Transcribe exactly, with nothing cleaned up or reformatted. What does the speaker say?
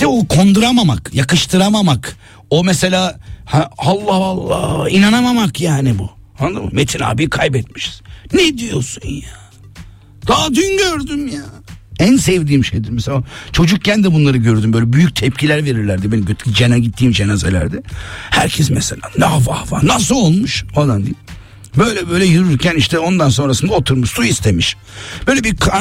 İşte o konduramamak, yakıştıramamak. O mesela ha, Allah Allah inanamamak yani bu. Anladın mı? Metin abi kaybetmişiz. Ne diyorsun ya? Daha dün gördüm ya. En sevdiğim şeydir mesela. Çocukken de bunları gördüm. Böyle büyük tepkiler verirlerdi. Benim cena gittiğim cenazelerde. Herkes mesela ne vah vah nasıl olmuş falan diye. Böyle böyle yürürken işte ondan sonrasında oturmuş su istemiş. Böyle bir